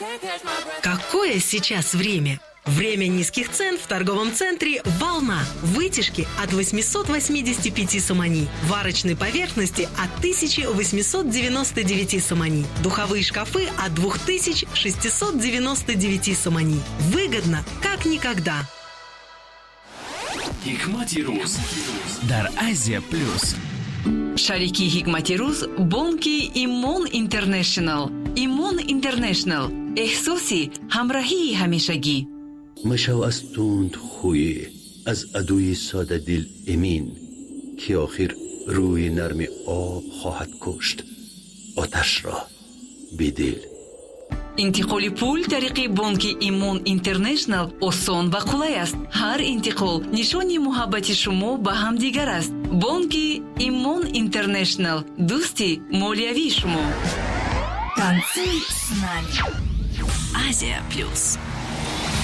Какое сейчас время? Время низких цен в торговом центре «Волна». Вытяжки от 885 сомани. Варочной поверхности от 1899 сомани. Духовые шкафы от 2699 сомани. Выгодно, как никогда. Hikmati Ruz дар Азия Плюс. Шарики Hikmati Ruz бонки Имон Интернешнл. Имон Интернешнл. احساسی همراهی همیشگی. مشو از تند خویی، از عدوی ساده دل امین، که آخر روی نرم آب خواهد کشت آتش را بدل. انتقال پول طریق بانک ایمون اینترنشنل آسان و قلای است. هر انتقال نشانی محبت شما به هم دیگر است. بانک ایمون اینترنشنل، دوستی مالیوی شما. Танцуй с нами. Азия Плюс.